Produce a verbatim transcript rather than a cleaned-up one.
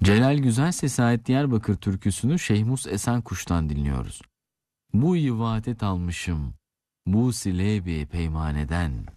Celal Güzelses'e ait Diyarbakır türküsünü Şehmus Esenkuş'tan dinliyoruz. Bu yivadet almışım, bu silebi peymaneden.